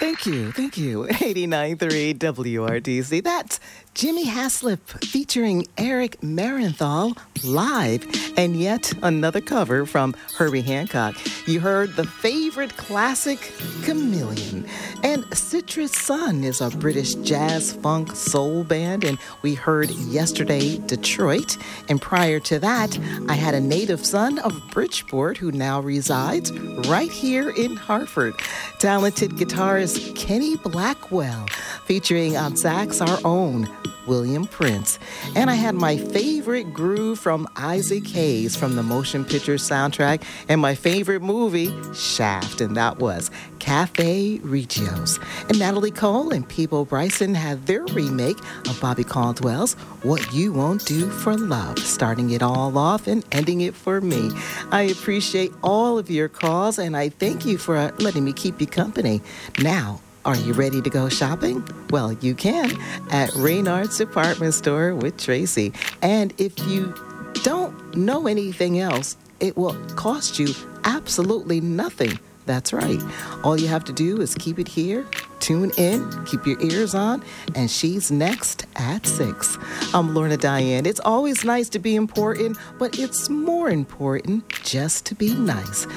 Thank you. 89.3 WRDC. That's Jimmy Haslip featuring Eric Marienthal live, and yet another cover from Herbie Hancock. You heard the favorite classic, Chameleon. And Citrus Sun is a British jazz funk soul band, and we heard yesterday Detroit. And prior to that, I had a native son of Bridgeport who now resides right here in Hartford. Talented guitarist Kenny Blackwell, featuring on sax our own William Prince. And I had my favorite groove from Isaac Hayes from the motion picture soundtrack, and my favorite movie, Shaft, and that was Cafe Regios. And Natalie Cole and Peebo Bryson had their remake of Bobby Caldwell's What You Won't Do for Love, starting it all off and ending it for me. I appreciate all of your calls, and I thank you for letting me keep you company. Now, are you ready to go shopping? Well, you can at Raynard's Department Store with Tracy. And if you don't know anything else, it will cost you absolutely nothing. That's right. All you have to do is keep it here, tune in, keep your ears on, and she's next at 6. I'm Lorna Diane. It's always nice to be important, but it's more important just to be nice.